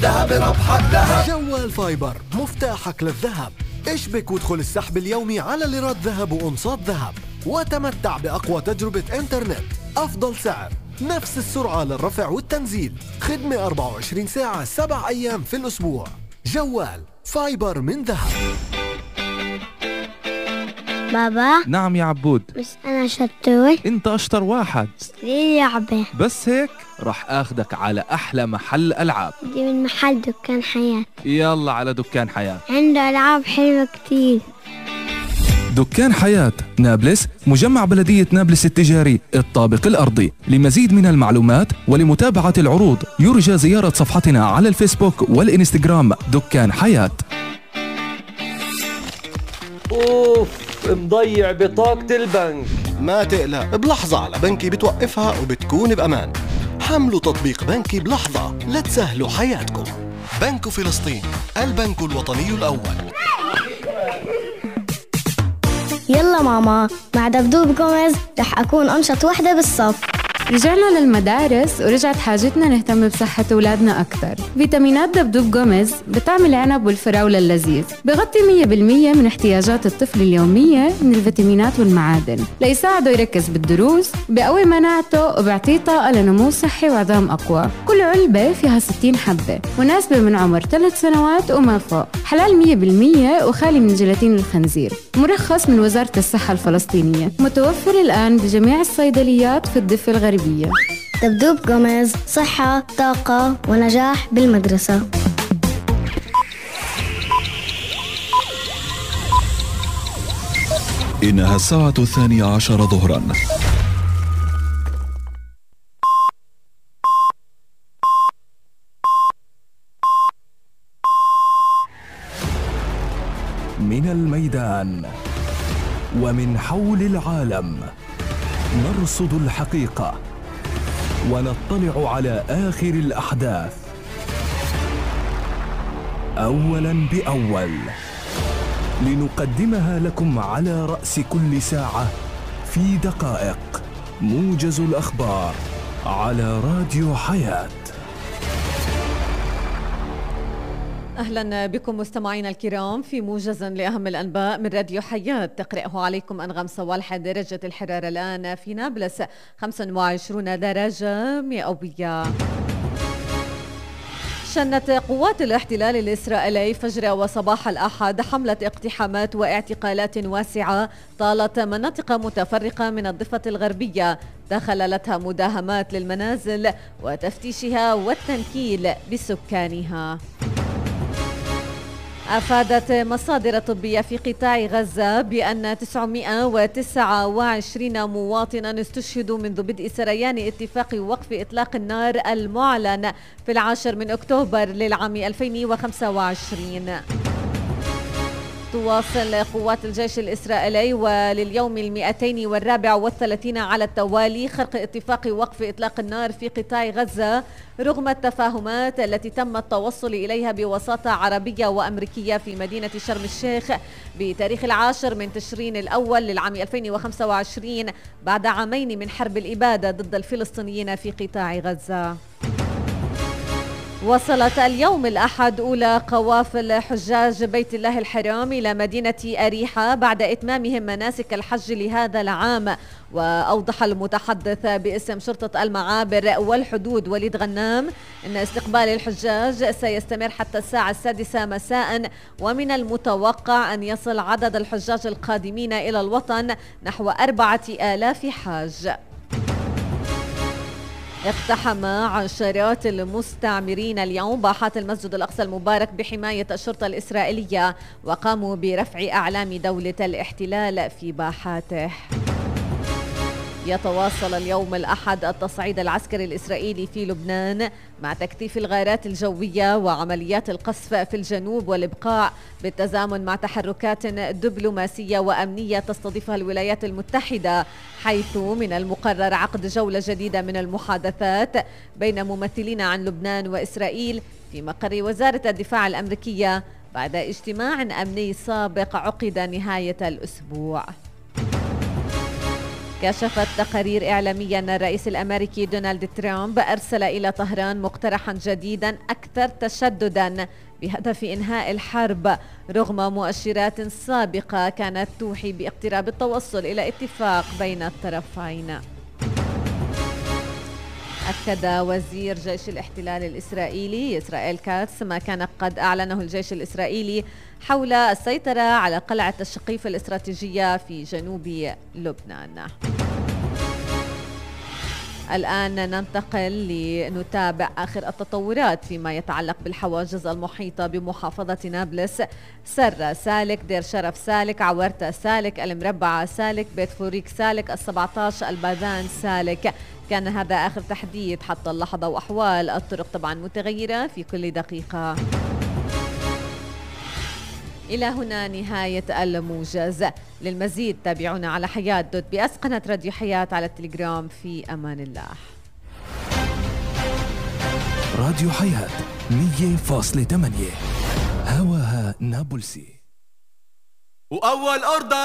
ذهب ربحك ذهب. جوال فايبر مفتاحك للذهب. اشبك وادخل السحب اليومي على ليرات ذهب وأنصات ذهب وتمتع بأقوى تجربة انترنت، أفضل سعر، نفس السرعة للرفع والتنزيل، خدمة 24 ساعة 7 أيام في الأسبوع. جوال فايبر من ذهب. بابا. نعم يا عبود. بس أنا شطور. انت أشطر واحد. ليه لعبة؟ بس هيك رح أخدك على أحلى محل ألعاب. دي من محل دكان حياة. يلا على دكان حياة، عنده ألعاب حلوة كتير. دكان حياة نابلس، مجمع بلدية نابلس التجاري الطابق الأرضي. لمزيد من المعلومات ولمتابعة العروض يرجى زيارة صفحتنا على الفيسبوك والإنستغرام دكان حياة. اوف، مضيع بطاقة البنك. ما تقلق، بلحظة على بنكي بتوقفها وبتكون بأمان. حملوا تطبيق بنكي بلحظة لتسهلوا حياتكم. بنك فلسطين، البنك الوطني الأول. يلا ماما، مع دبدوب جوميز رح أكون أنشط وحدة بالصف. رجعنا للمدارس ورجعت حاجتنا نهتم بصحة أولادنا أكثر. فيتامينات دبدوب جوميز بتعمل العنب والفراولة اللذيذ، بغطي 100% من احتياجات الطفل اليومية من الفيتامينات والمعادن ليساعده يركز بالدروس، بقوي مناعته وبيعطيه طاقة لنمو صحي وعظام أقوى. كل علبة فيها 60 حبة، مناسبة من عمر 3 سنوات وما فوق، حلال 100% وخالي من جيلاتين الخنزير، مرخص من وزارة الصحة الفلسطينية، متوفر الآن بجميع الصيدليات في الضفة الغربية. دبدوب جوميز، صحة، طاقة ونجاح بالمدرسة. إنها الساعة 12 ظهرا. من الميدان ومن حول العالم نرصد الحقيقة ونطلع على آخر الأحداث أولاً بأول، لنقدمها لكم على رأس كل ساعة في دقائق. موجز الأخبار على راديو حياة. أهلا بكم مستمعينا الكرام في موجز لأهم الأنباء من راديو حياة. تقرأه عليكم أنغام صوالح. درجة الحرارة الآن في نابلس 25 درجة مئوية. شنت قوات الاحتلال الإسرائيلي فجر وصباح الأحد حملة اقتحامات واعتقالات واسعة طالت مناطق متفرقة من الضفة الغربية، تخللتها مداهمات للمنازل وتفتيشها والتنكيل بسكانها. أفادت مصادر طبية في قطاع غزة بأن 929 مواطنا استشهدوا منذ بدء سريان اتفاق وقف إطلاق النار المعلن في 10 من أكتوبر للعام 2025. تواصل قوات الجيش الإسرائيلي ولليوم 234 على التوالي خرق اتفاق وقف إطلاق النار في قطاع غزة رغم التفاهمات التي تم التوصل إليها بوساطة عربية وأمريكية في مدينة شرم الشيخ بتاريخ 10 من تشرين الأول للعام 2025 بعد عامين من حرب الإبادة ضد الفلسطينيين في قطاع غزة. وصلت اليوم الأحد أولى قوافل حجاج بيت الله الحرام إلى مدينة أريحة بعد إتمامهم مناسك الحج لهذا العام. وأوضح المتحدث باسم شرطة المعابر والحدود وليد غنام أن استقبال الحجاج سيستمر حتى الساعة 6 مساء، ومن المتوقع أن يصل عدد الحجاج القادمين إلى الوطن نحو 4000 حاج. اقتحم عشرات المستعمرين اليوم باحات المسجد الأقصى المبارك بحماية الشرطة الإسرائيلية وقاموا برفع أعلام دولة الاحتلال في باحاته. يتواصل اليوم الأحد التصعيد العسكري الإسرائيلي في لبنان مع تكثيف الغارات الجوية وعمليات القصف في الجنوب والإبقاع بالتزامن مع تحركات دبلوماسية وأمنية تستضيفها الولايات المتحدة، حيث من المقرر عقد جولة جديدة من المحادثات بين ممثلين عن لبنان وإسرائيل في مقر وزارة الدفاع الأمريكية بعد اجتماع أمني سابق عقد نهاية الأسبوع. كشفت تقارير إعلامية أن الرئيس الأمريكي دونالد ترامب أرسل إلى طهران مقترحا جديدا أكثر تشددا بهدف إنهاء الحرب، رغم مؤشرات سابقة كانت توحي باقتراب التوصل إلى اتفاق بين الطرفين. أكد وزير جيش الاحتلال الإسرائيلي إسرائيل كاتس ما كان قد أعلنه الجيش الإسرائيلي حول السيطرة على قلعة الشقيف الاستراتيجية في جنوب لبنان. الآن ننتقل لنتابع آخر التطورات فيما يتعلق بالحواجز المحيطة بمحافظة نابلس. سر سالك، دير شرف سالك، عورتة سالك، المربعة سالك، بيت فوريك سالك، 17 الباذان سالك. كان هذا آخر تحديث حتى اللحظة، وأحوال الطرق طبعا متغيرة في كل دقيقة. إلى هنا نهاية الموجز. للمزيد تابعونا على حياة.بي اس، قناة راديو حياة على التليجرام. في أمان الله. راديو حياة 100.8 هواها نابلسي. وأول أرض